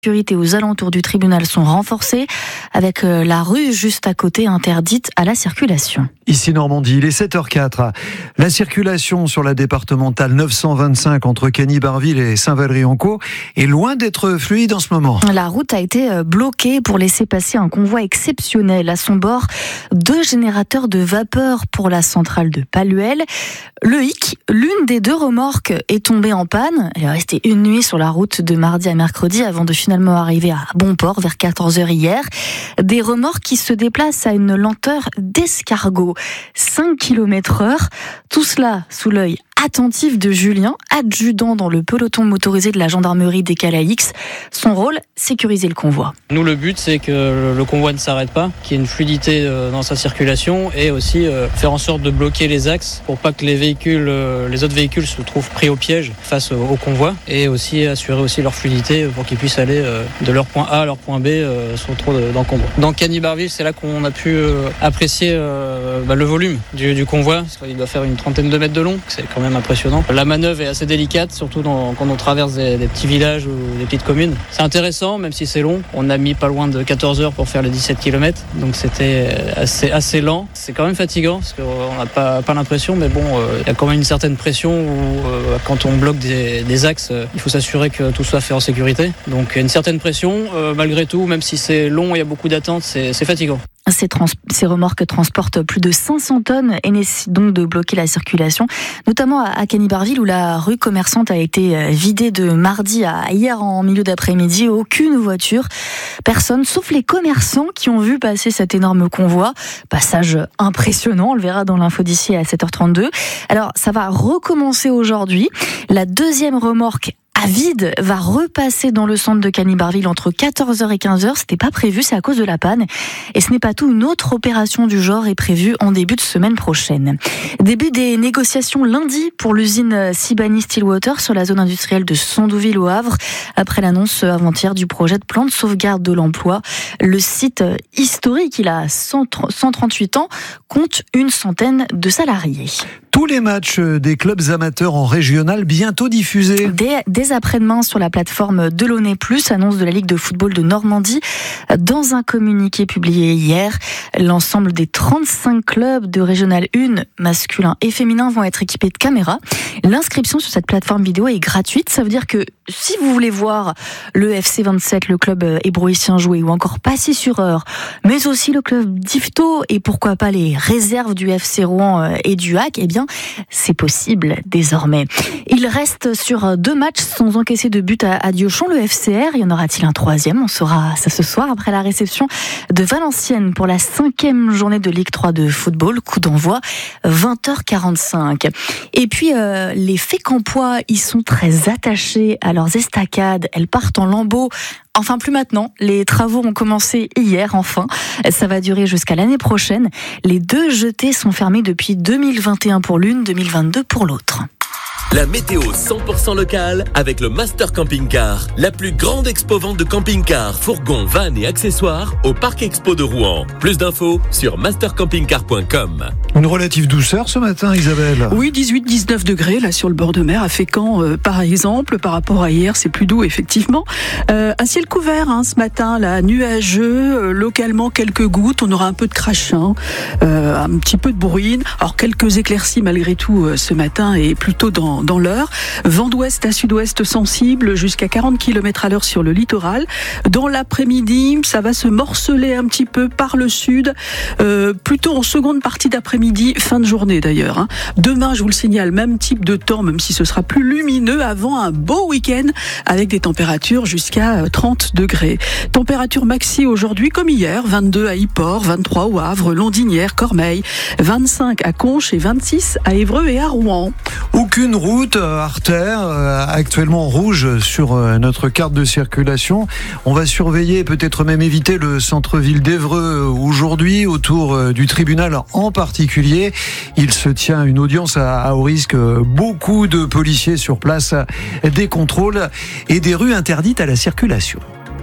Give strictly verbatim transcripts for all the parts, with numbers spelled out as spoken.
sécurité aux alentours du tribunal sont renforcées, avec la rue juste à côté interdite à la circulation. Ici Normandie, il est sept heures quatre. La circulation sur la départementale neuf cent vingt-cinq entre Cagny-Barville et Saint-Valery-en-Caux est loin d'être fluide en ce moment. La route a été bloquée pour laisser passer un convoi exceptionnel. À son bord, deux générateurs de vapeur pour la centrale de Palluel. Le hic, l'une des deux remorques est tombée en panne. Elle est restée une nuit sur la route de mardi à mercredi avant de finalement arriver à Bonport vers quatorze heures hier. Des remorques qui se déplacent à une lenteur d'escargot, cinq kilomètres heure. Tout cela sous l'œil attentif de Julien, adjudant dans le peloton motorisé de la gendarmerie des Calaix. Son rôle, sécuriser le convoi. Nous, le but, c'est que le convoi ne s'arrête pas, qu'il y ait une fluidité dans sa circulation et aussi faire en sorte de bloquer les axes pour pas que les véhicules, les autres véhicules se trouvent pris au piège face au convoi et aussi assurer aussi leur fluidité pour qu'ils puissent aller de leur point A à leur point B sans trop d'encombre. Dans Cagny-Barville, c'est là qu'on a pu apprécier bah, le volume du, du convoi. Il doit faire une trentaine de mètres de long, c'est quand même impressionnant. La manœuvre est assez délicate, surtout dans, quand on traverse des, des petits villages ou des petites communes. C'est intéressant, même si c'est long. On a mis pas loin de quatorze heures pour faire les dix-sept kilomètres, donc c'était assez, assez lent. C'est quand même fatigant, parce qu'on n'a pas, pas l'impression, mais bon, il euh, y a quand même une certaine pression où euh, quand on bloque des, des axes, euh, il faut s'assurer que tout soit fait en sécurité. Donc il y a une certaine pression, euh, malgré tout, même si c'est long et il y a beaucoup d'attentes, c'est, c'est fatigant. Ces, trans- ces remorques transportent plus de cinq cents tonnes et nécessitent donc de bloquer la circulation, notamment à, à Cagny-Barville où la rue commerçante a été vidée de mardi à hier en milieu d'après-midi. Aucune voiture, personne, sauf les commerçants qui ont vu passer cet énorme convoi. Passage impressionnant, on le verra dans l'info d'ici à sept heures trente-deux. Alors ça va recommencer aujourd'hui. La deuxième remorque à vide va repasser dans le centre de Cagny-Barville entre quatorze heures et quinze heures. C'était pas prévu, c'est à cause de la panne. Et ce n'est pas tout, une autre opération du genre est prévue en début de semaine prochaine. Début des négociations lundi pour l'usine Sibani-Stillwater sur la zone industrielle de Sandouville au Havre. Après l'annonce avant-hier du projet de plan de sauvegarde de l'emploi, le site historique, il a cent trente-huit ans, compte une centaine de salariés. Tous les matchs des clubs amateurs en régional bientôt diffusés. Dès, dès après-demain sur la plateforme Delaunay plus, annonce de la Ligue de football de Normandie. Dans un communiqué publié hier, l'ensemble des trente-cinq clubs de Régional un, masculin et féminin, vont être équipés de caméras. L'inscription sur cette plateforme vidéo est gratuite. Ça veut dire que si vous voulez voir le F C vingt-sept, le club hébroïcien jouer, ou encore Passy-sur-Eure, mais aussi le club d'Yvetot et pourquoi pas les réserves du F C Rouen et du Hack, eh bien, c'est possible désormais. Il reste sur deux matchs sans encaisser de but à, à Diochon, le F C R. Y en aura-t-il un troisième? On saura ça ce soir après la réception de Valenciennes pour la cinquième journée de Ligue trois de football. Coup d'envoi vingt heures quarante-cinq. Et puis euh, les Fécampois, ils sont très attachés à leurs estacades. Elles partent en lambeaux. Enfin, plus maintenant. Les travaux ont commencé hier, enfin. Ça va durer jusqu'à l'année prochaine. Les deux jetées sont fermées depuis deux mille vingt et un pour l'une, deux mille vingt-deux pour l'autre. La météo cent pour cent locale avec le Master Camping Car, la plus grande expo-vente de camping-cars, fourgons, vannes et accessoires au Parc Expo de Rouen. Plus d'infos sur master camping car point com. Une relative douceur ce matin, Isabelle. Oui, dix-huit dix-neuf degrés là sur le bord de mer à Fécamp, euh, par exemple. Par rapport à hier, c'est plus doux effectivement. Euh, un ciel couvert hein, ce matin, là, nuageux, euh, localement quelques gouttes. On aura un peu de crachin, euh, un petit peu de bruine. Alors quelques éclaircies malgré tout euh, ce matin et plutôt dans dans l'heure. Vent d'ouest à sud-ouest sensible jusqu'à quarante kilomètres à l'heure sur le littoral. Dans l'après-midi, ça va se morceler un petit peu par le sud, euh, plutôt en seconde partie d'après-midi, fin de journée d'ailleurs. Hein. Demain, je vous le signale, même type de temps, même si ce sera plus lumineux avant un beau week-end avec des températures jusqu'à trente degrés. Température maxi aujourd'hui comme hier, vingt-deux à Yport, vingt-trois au Havre, Londinière, Cormeilles, vingt-cinq à Conches et vingt-six à Évreux et à Rouen. Aucune route, artère, actuellement rouge sur notre carte de circulation. On va surveiller, peut-être même éviter le centre-ville d'Évreux aujourd'hui, autour du tribunal en particulier. Il se tient une audience à, à haut risque. Beaucoup de policiers sur place, des contrôles et des rues interdites à la circulation.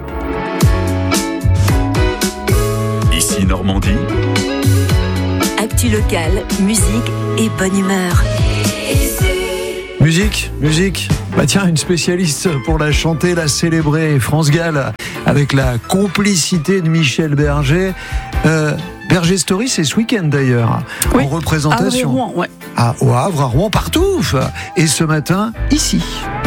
Ici Normandie. Actu locale, musique et bonne humeur. Musique, musique. Bah tiens, une spécialiste pour la chanter, la célébrer, France Gall, avec la complicité de Michel Berger. Euh, Berger Story, c'est ce week-end d'ailleurs, oui. en représentation. À Rouen, ouais. À, au Havre, à Rouen, partout. Et ce matin, ici.